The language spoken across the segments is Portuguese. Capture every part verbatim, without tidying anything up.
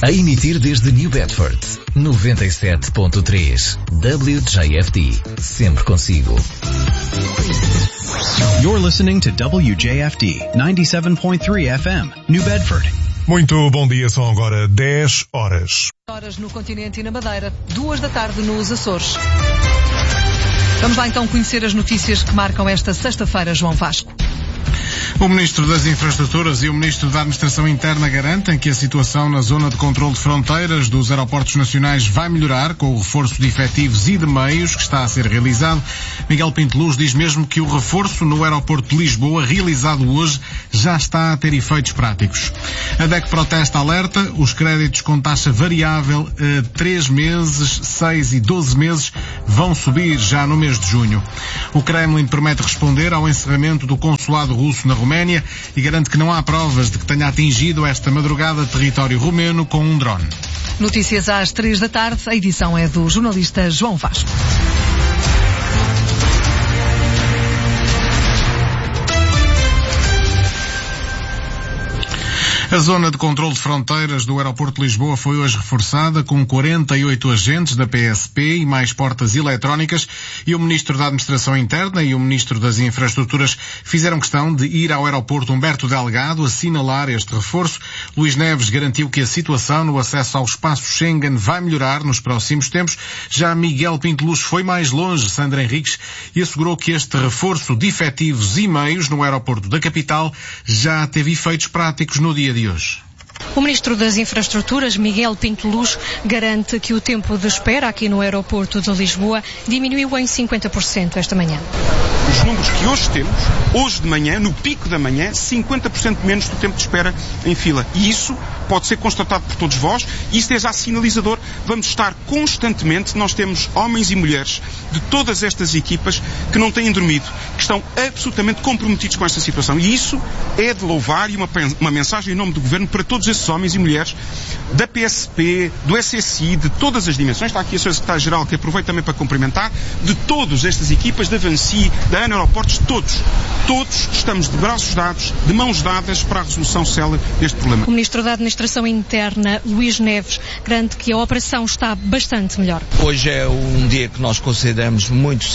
A emitir desde New Bedford, noventa e sete ponto três. W J F D. Sempre consigo. You're listening to W J F D ninety-seven point three F M, New Bedford. Muito bom dia, são agora dez horas. Horas no continente e na Madeira, duas da tarde nos Açores. Vamos lá então conhecer as notícias que marcam esta sexta-feira, João Vasco. O Ministro das Infraestruturas e o Ministro da Administração Interna garantem que a situação na zona de controle de fronteiras dos aeroportos nacionais vai melhorar com o reforço de efetivos e de meios que está a ser realizado. Miguel Pinto Luz diz mesmo que o reforço no aeroporto de Lisboa, realizado hoje, já está a ter efeitos práticos. A D E C Protesta alerta, os créditos com taxa variável a três meses, seis e doze meses vão subir já no mês de junho. O Kremlin promete responder ao encerramento do consulado russo na Roménia e garante que não há provas de que tenha atingido esta madrugada território romeno com um drone. Notícias às três da tarde, a edição é do jornalista João Vasco. A zona de controle de fronteiras do aeroporto de Lisboa foi hoje reforçada com quarenta e oito agentes da P S P e mais portas eletrónicas, e o Ministro da Administração Interna e o Ministro das Infraestruturas fizeram questão de ir ao aeroporto Humberto Delgado assinalar este reforço. Luís Neves garantiu que a situação no acesso ao espaço Schengen vai melhorar nos próximos tempos. Já Miguel Pinto Luz foi mais longe, Sandra Henriques, e assegurou que este reforço de efetivos e meios no aeroporto da capital já teve efeitos práticos no dia de hoje. O Ministro das Infraestruturas, Miguel Pinto Luz, garante que o tempo de espera aqui no aeroporto de Lisboa diminuiu em cinquenta por cento esta manhã. Os números que hoje temos, hoje de manhã, no pico da manhã, cinquenta por cento menos do tempo de espera em fila. E isso pode ser constatado por todos vós, e isso é já sinalizador. Vamos estar constantemente, nós temos homens e mulheres de todas estas equipas que não têm dormido, que estão absolutamente comprometidos com esta situação. E isso é de louvar, e uma, uma mensagem em nome do Governo para todos esses homens e mulheres da P S P, do S S I, de todas as dimensões. Está aqui a senhora Secretária-Geral, que aproveito também para cumprimentar, de todas estas equipas, da Vansi, da ANA Aeroportos, todos. Todos estamos de braços dados, de mãos dadas para a resolução célere deste problema. O Ministro da Administração Interna, Luís Neves, garante que a operação está bastante melhor. Hoje é um dia que nós consideramos muito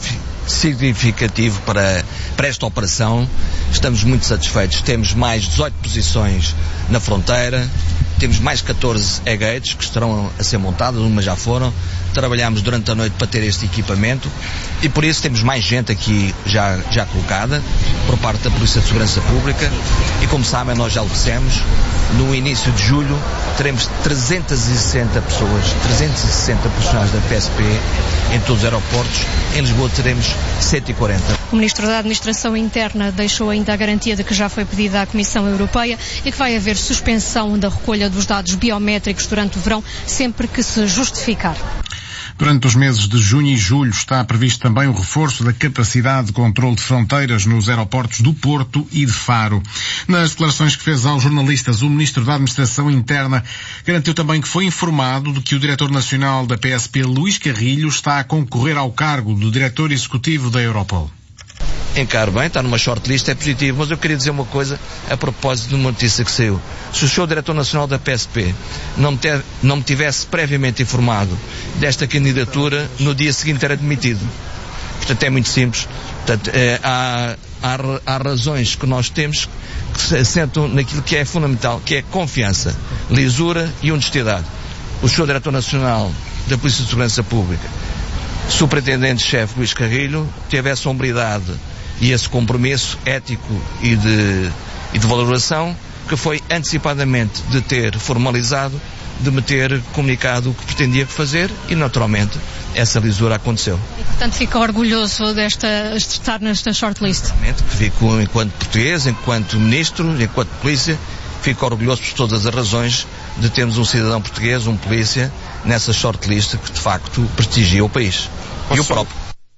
significativo para, para esta operação. Estamos muito satisfeitos. Temos mais dezoito posições na fronteira, temos mais catorze e-gates que estarão a ser montadas, umas já foram. Trabalhamos durante a noite para ter este equipamento e por isso temos mais gente aqui já, já colocada por parte da Polícia de Segurança Pública, e como sabem, nós já o dissemos, no início de julho teremos trezentas e sessenta pessoas, trezentos e sessenta profissionais da P S P em todos os aeroportos. Em Lisboa teremos cento e quarenta. O Ministro da Administração Interna deixou ainda a garantia de que já foi pedida à Comissão Europeia e que vai haver suspensão da recolha dos dados biométricos durante o verão, sempre que se justificar. Durante os meses de junho e julho está previsto também o reforço da capacidade de controle de fronteiras nos aeroportos do Porto e de Faro. Nas declarações que fez aos jornalistas, o Ministro da Administração Interna garantiu também que foi informado de que o Diretor Nacional da P S P, Luís Carrilho, está a concorrer ao cargo do Diretor Executivo da Europol. Encaro bem, está numa shortlist, é positivo, mas eu queria dizer uma coisa a propósito de uma notícia que saiu. Se o senhor Diretor Nacional da P S P não me, ter, não me tivesse previamente informado desta candidatura, no dia seguinte era demitido. Portanto, é muito simples. Portanto, é, há, há, há razões que nós temos que se assentam naquilo que é fundamental, que é confiança, lisura e honestidade. O senhor Diretor Nacional da Polícia de Segurança Pública, Superintendente-Chefe Luís Carrilho, teve essa hombridade e esse compromisso ético e de, e de valoração, que foi antecipadamente de ter formalizado, de me ter comunicado o que pretendia fazer, e naturalmente essa lisura aconteceu. E portanto fica orgulhoso desta, de estar nesta shortlist? Fico enquanto português, enquanto ministro, enquanto polícia, fico orgulhoso por todas as razões de termos um cidadão português, um polícia, nessa shortlist que de facto prestigia o país. Posso e o próprio.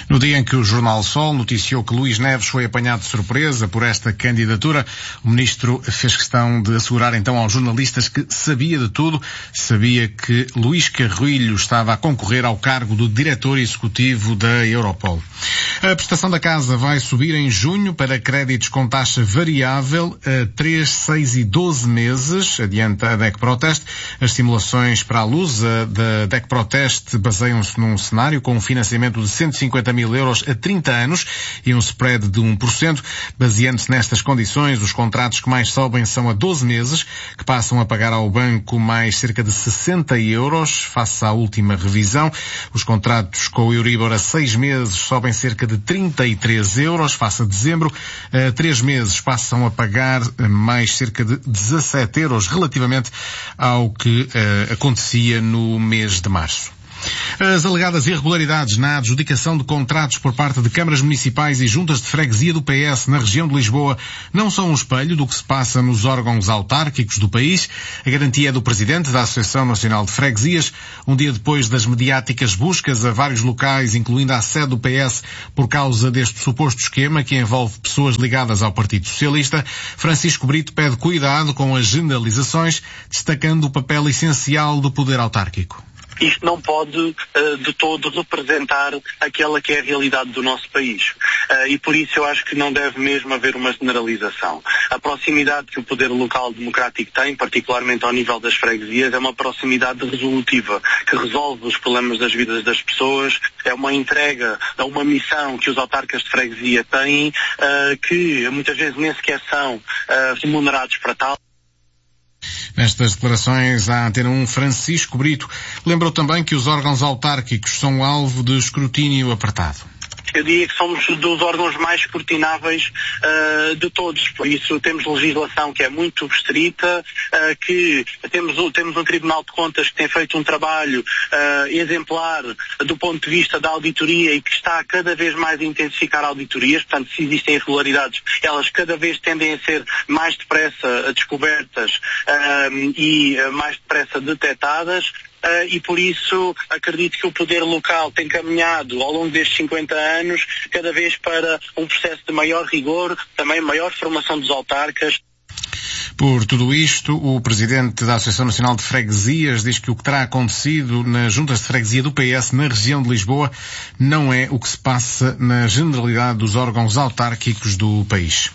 No dia em que o Jornal Sol noticiou que Luís Neves foi apanhado de surpresa por esta candidatura, o ministro fez questão de assegurar então aos jornalistas que sabia de tudo, sabia que Luís Carrilho estava a concorrer ao cargo do diretor executivo da Europol. A prestação da casa vai subir em junho para créditos com taxa variável a três, seis e doze meses, adianta a D E C Proteste. As simulações para a Lusa da D E C Proteste baseiam-se num cenário com um financiamento de cento e cinquenta mil euros a trinta anos e um spread de um por cento. Baseando-se nestas condições, os contratos que mais sobem são a doze meses, que passam a pagar ao banco mais cerca de sessenta euros, face à última revisão. Os contratos com o Euribor a seis meses sobem cerca de trinta e três euros, face a dezembro. A três meses passam a pagar mais cerca de dezassete euros, relativamente ao que uh, acontecia no mês de março. As alegadas irregularidades na adjudicação de contratos por parte de câmaras municipais e juntas de freguesia do P S na região de Lisboa não são um espelho do que se passa nos órgãos autárquicos do país. A garantia é do presidente da Associação Nacional de Freguesias, um dia depois das mediáticas buscas a vários locais, incluindo a sede do P S, por causa deste suposto esquema que envolve pessoas ligadas ao Partido Socialista. Francisco Brito pede cuidado com as generalizações, destacando o papel essencial do poder autárquico. Isto não pode uh, de todo representar aquela que é a realidade do nosso país. Uh, e por isso eu acho que não deve mesmo haver uma generalização. A proximidade que o poder local democrático tem, particularmente ao nível das freguesias, é uma proximidade resolutiva, que resolve os problemas das vidas das pessoas, é uma entrega, é uma missão que os autarcas de freguesia têm, uh, que muitas vezes nem sequer são uh, remunerados para tal. Nestas declarações, a Antena um, Francisco Brito lembrou também que os órgãos autárquicos são alvo de escrutínio apertado. Eu diria que somos dos órgãos mais escrutináveis uh, de todos. Por isso temos legislação que é muito restrita, uh, que temos, temos um Tribunal de Contas que tem feito um trabalho uh, exemplar do ponto de vista da auditoria e que está cada vez mais a intensificar auditorias. Portanto, se existem irregularidades, elas cada vez tendem a ser mais depressa descobertas uh, e uh, mais depressa detectadas. Uh, e por isso acredito que o poder local tem caminhado ao longo destes cinquenta anos cada vez para um processo de maior rigor, também maior formação dos autarcas. Por tudo isto, o presidente da Associação Nacional de Freguesias diz que o que terá acontecido nas juntas de freguesia do P S na região de Lisboa não é o que se passa na generalidade dos órgãos autárquicos do país.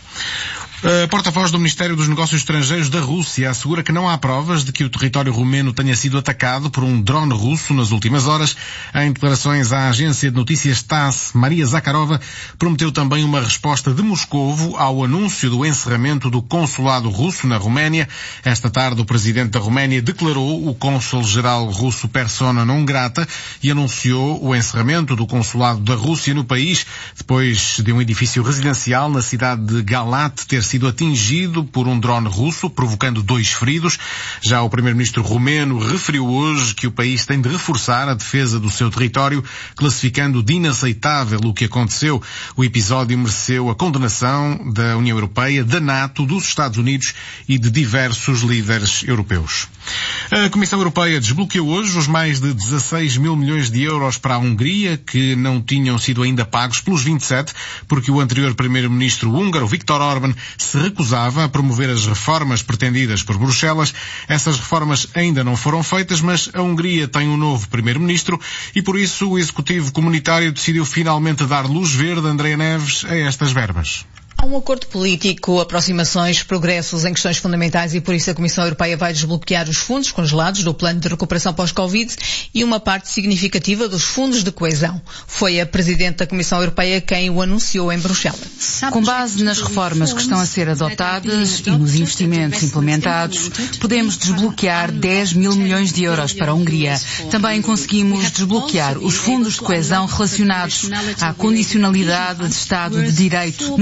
A porta-voz do Ministério dos Negócios Estrangeiros da Rússia assegura que não há provas de que o território romeno tenha sido atacado por um drone russo nas últimas horas. Em declarações à agência de notícias TASS, Maria Zakharova prometeu também uma resposta de Moscovo ao anúncio do encerramento do consulado russo na Roménia. Esta tarde, o presidente da Roménia declarou o cônsul-geral russo persona non grata e anunciou o encerramento do consulado da Rússia no país, depois de um edifício residencial na cidade de Galat ter sido atingido por um drone russo, provocando dois feridos. Já o primeiro-ministro romeno referiu hoje que o país tem de reforçar a defesa do seu território, classificando de inaceitável o que aconteceu. O episódio mereceu a condenação da União Europeia, da NATO, dos Estados Unidos e de diversos líderes europeus. A Comissão Europeia desbloqueou hoje os mais de dezasseis mil milhões de euros para a Hungria, que não tinham sido ainda pagos pelos vinte e sete, porque o anterior primeiro-ministro húngaro, Viktor Orbán, se recusava a promover as reformas pretendidas por Bruxelas. Essas reformas ainda não foram feitas, mas a Hungria tem um novo primeiro-ministro e por isso o Executivo Comunitário decidiu finalmente dar luz verde, Andréa Neves, a estas verbas. Há um acordo político, aproximações, progressos em questões fundamentais e por isso a Comissão Europeia vai desbloquear os fundos congelados do Plano de Recuperação pós-Covid e uma parte significativa dos fundos de coesão. Foi a Presidente da Comissão Europeia quem o anunciou em Bruxelas. Com base nas reformas que estão a ser adotadas e nos investimentos implementados, podemos desbloquear dez mil milhões de euros para a Hungria. Também conseguimos desbloquear os fundos de coesão relacionados à condicionalidade de Estado de Direito, no valor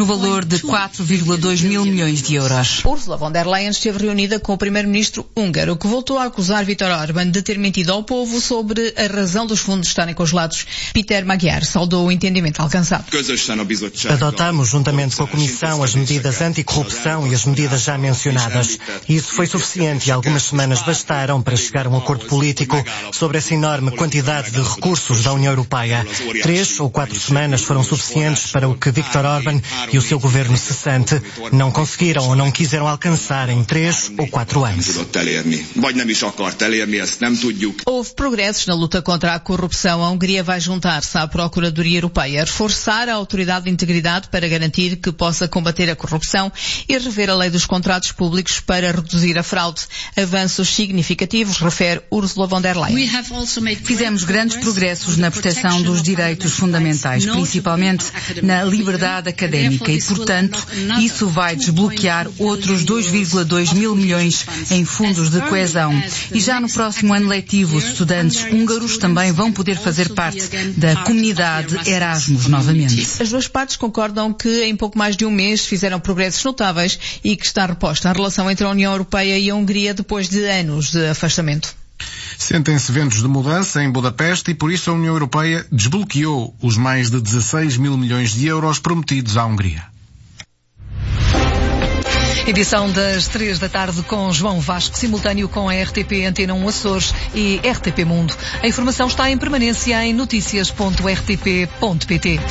de quatro vírgula dois mil milhões de euros. Ursula von der Leyen esteve reunida com o primeiro-ministro húngaro, que voltou a acusar Viktor Orbán de ter mentido ao povo sobre a razão dos fundos estarem congelados. Peter Magyar saudou o entendimento alcançado. Adotamos, juntamente com a Comissão, as medidas anticorrupção e as medidas já mencionadas. Isso foi suficiente e algumas semanas bastaram para chegar a um acordo político sobre essa enorme quantidade de recursos da União Europeia. Três ou quatro semanas foram suficientes para o que Viktor Orbán e o seu governo cessante não conseguiram ou não quiseram alcançar em três ou quatro anos. Houve progressos na luta contra a corrupção. A Hungria vai juntar-se à Procuradoria Europeia, reforçar a Autoridade de Integridade para garantir que possa combater a corrupção e rever a lei dos contratos públicos para reduzir a fraude. Avanços significativos, refere Ursula von der Leyen. Fizemos grandes progressos na proteção dos direitos fundamentais, principalmente na liberdade académica e, portanto, isso vai desbloquear outros dois vírgula dois mil milhões em fundos de coesão. E já no próximo ano letivo, os estudantes húngaros também vão poder fazer parte da comunidade Erasmus novamente. As duas partes concordam que em pouco mais de um mês fizeram progressos notáveis e que está reposta a relação entre a União Europeia e a Hungria depois de anos de afastamento. Sentem-se ventos de mudança em Budapeste e por isso a União Europeia desbloqueou os mais de dezasseis mil milhões de euros prometidos à Hungria. Edição das três da tarde com João Vasco, simultâneo com a R T P Antena um Açores e R T P Mundo. A informação está em permanência em noticias ponto r t p ponto p t.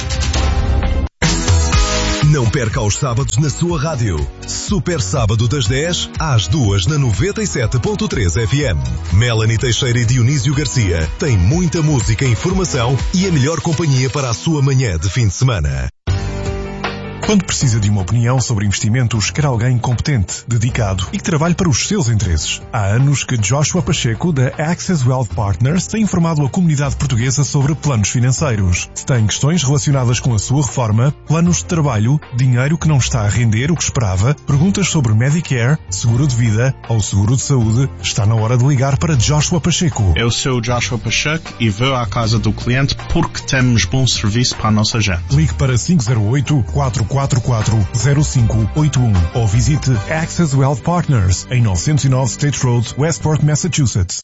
Não perca os sábados na sua rádio. Super Sábado das dez às duas na noventa e sete ponto três F M. Melanie Teixeira e Dionísio Garcia têm muita música, informação e a melhor companhia para a sua manhã de fim de semana. Quando precisa de uma opinião sobre investimentos, quer alguém competente, dedicado e que trabalhe para os seus interesses. Há anos que Joshua Pacheco, da Access Wealth Partners, tem informado a comunidade portuguesa sobre planos financeiros. Se tem questões relacionadas com a sua reforma, planos de trabalho, dinheiro que não está a render o que esperava, perguntas sobre Medicare, seguro de vida ou seguro de saúde, está na hora de ligar para Joshua Pacheco. Eu sou Joshua Pacheco e vou à casa do cliente porque temos bom serviço para a nossa gente. Ligue para cinco zero oito, quatro quatro quatro, zero cinco oito um ou visite Access Wealth Partners em novecentos e nove State Road, Westport, Massachusetts.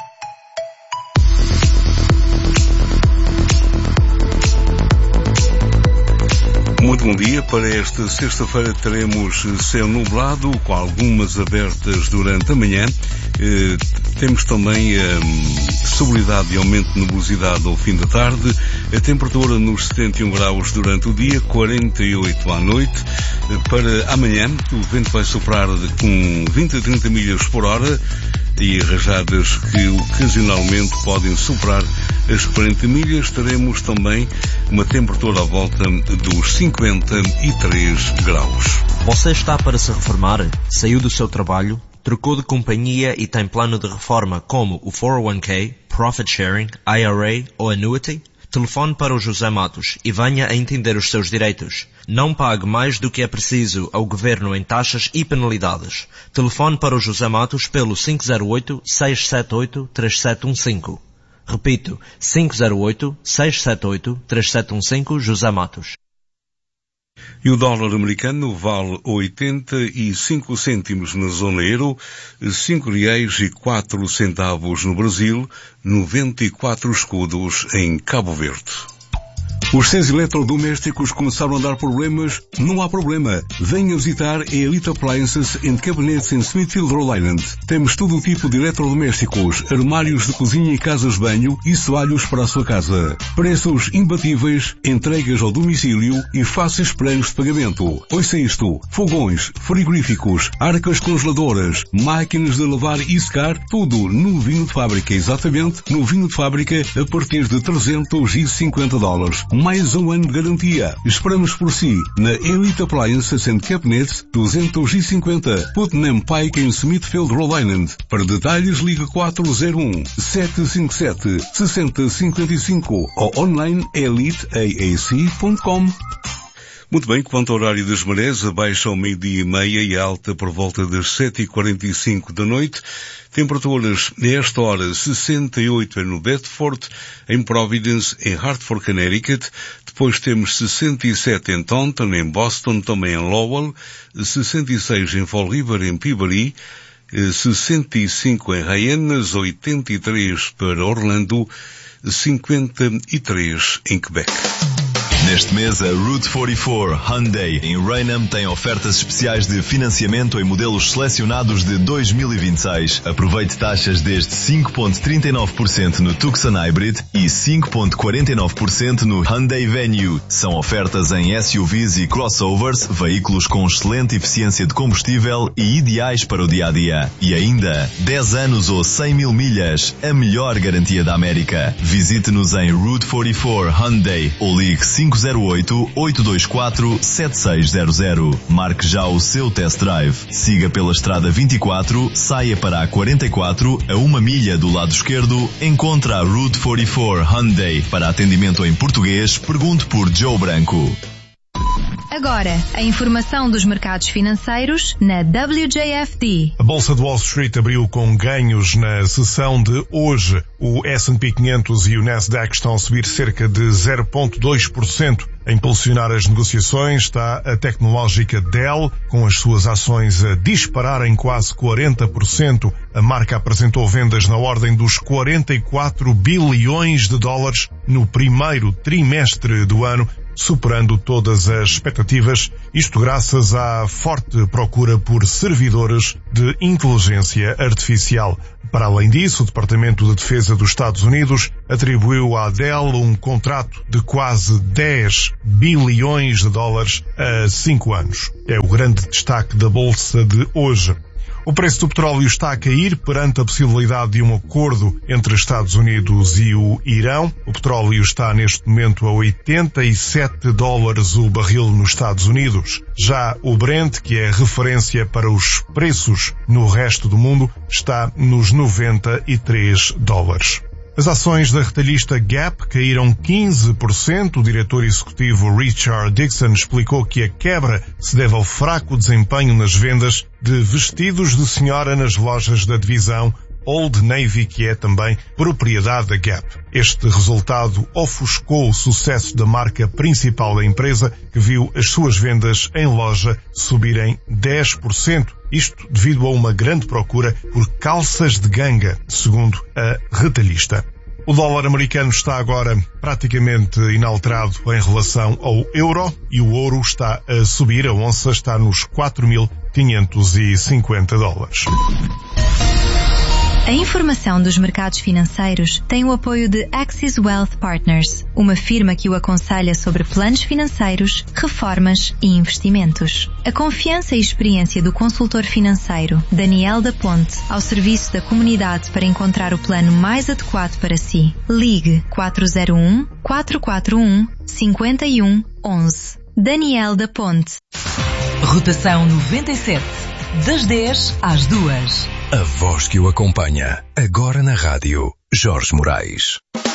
Muito bom dia. Para esta sexta-feira teremos céu nublado, com algumas abertas durante a manhã. Eh, temos também eh, sobriedade e aumento de nebulosidade ao fim da tarde. A temperatura nos setenta e um graus durante o dia, quarenta e oito à noite. Eh, para amanhã, o vento vai soprar com vinte a trinta milhas por hora e rajadas que ocasionalmente podem soprar as quarenta milhas. Teremos também uma temperatura à volta dos cinquenta e três graus. Você está para se reformar? Saiu do seu trabalho? Trocou de companhia e tem plano de reforma como o quatro oh um k, Profit Sharing, I R A ou Annuity? Telefone para o José Matos e venha a entender os seus direitos. Não pague mais do que é preciso ao Governo em taxas e penalidades. Telefone para o José Matos pelo cinco zero oito, seis sete oito, três sete um cinco. Repito, cinco zero oito, seis sete oito, três sete um cinco, José Matos. E o dólar americano vale oitenta e cinco cêntimos na zona euro, cinco reais e quatro centavos no Brasil, noventa e quatro escudos em Cabo Verde. Os seus eletrodomésticos começaram a dar problemas? Não há problema. Venha visitar a Elite Appliances and Cabinets em Smithfield, Rhode Island. Temos todo o tipo de eletrodomésticos, armários de cozinha e casas de banho e soalhos para a sua casa. Preços imbatíveis, entregas ao domicílio e fáceis planos de pagamento. Ouça isto: fogões, frigoríficos, arcas congeladoras, máquinas de lavar e secar, tudo novinho de fábrica, exatamente novinho de fábrica a partir de trezentos e cinquenta dólares. Mais um ano de garantia. Esperamos por si na Elite Appliances and Cabinets duzentos e cinquenta Putnam Pike em Smithfield, Rhode Island. Para detalhes ligue quatro zero um, sete cinco sete, seis zero cinco cinco ou online elite a a c ponto com. Muito bem, quanto ao horário das marés, a baixa ao meio-dia e meia e a alta por volta das sete e quarenta e cinco da noite. Temperaturas, nesta hora, sessenta e oito no Bedford, em Providence, em Hartford, Connecticut. Depois temos sessenta e sete em Taunton, em Boston, também em Lowell. sessenta e seis em Fall River, em Peabody. sessenta e cinco em Hyannis, oitenta e três para Orlando, cinquenta e três em Quebec. Neste mês, a Route quarenta e quatro Hyundai em Raynham tem ofertas especiais de financiamento em modelos selecionados de dois mil e vinte e seis. Aproveite taxas desde cinco vírgula trinta e nove por cento no Tucson Hybrid e cinco vírgula quarenta e nove por cento no Hyundai Venue. São ofertas em S U Vs e crossovers, veículos com excelente eficiência de combustível e ideais para o dia-a-dia. E ainda, dez anos ou cem mil milhas, a melhor garantia da América. Visite-nos em Route quarenta e quatro Hyundai ou ligue cinco zero oito, oito dois quatro, sete seis zero zero. Marque já o seu test drive. Siga pela estrada vinte e quatro, saia para a quarenta e quatro, a uma milha do lado esquerdo, encontra a Route quarenta e quatro Hyundai. Para atendimento em português, pergunte por Joe Branco. Agora, a informação dos mercados financeiros na W J F D. A Bolsa de Wall Street abriu com ganhos na sessão de hoje. O S and P quinhentos e o Nasdaq estão a subir cerca de zero vírgula dois por cento. A impulsionar as negociações está a tecnológica Dell, com as suas ações a disparar em quase quarenta por cento. A marca apresentou vendas na ordem dos quarenta e quatro bilhões de dólares no primeiro trimestre do ano, superando todas as expectativas, isto graças à forte procura por servidores de inteligência artificial. Para além disso, o Departamento de Defesa dos Estados Unidos atribuiu à Dell um contrato de quase dez bilhões de dólares a cinco anos. É o grande destaque da Bolsa de hoje. O preço do petróleo está a cair perante a possibilidade de um acordo entre Estados Unidos e o Irão. O petróleo está neste momento a oitenta e sete dólares o barril nos Estados Unidos. Já o Brent, que é referência para os preços no resto do mundo, está nos noventa e três dólares. As ações da retalhista Gap caíram quinze por cento. O diretor executivo Richard Dixon explicou que a quebra se deve ao fraco desempenho nas vendas de vestidos de senhora nas lojas da divisão Old Navy, que é também propriedade da Gap. Este resultado ofuscou o sucesso da marca principal da empresa, que viu as suas vendas em loja subirem dez por cento. Isto devido a uma grande procura por calças de ganga, segundo a retalhista. O dólar americano está agora praticamente inalterado em relação ao euro e o ouro está a subir. A onça está nos quatro mil quinhentos e cinquenta dólares. A informação dos mercados financeiros tem o apoio de Axis Wealth Partners, uma firma que o aconselha sobre planos financeiros, reformas e investimentos. A confiança e experiência do consultor financeiro Daniel da Ponte ao serviço da comunidade para encontrar o plano mais adequado para si. Ligue quatro zero um, quatro quatro um, cinco um um um. Daniel da Ponte. Rotação noventa e sete. Das dez às duas. A voz que o acompanha. Agora na rádio. Jorge Moraes.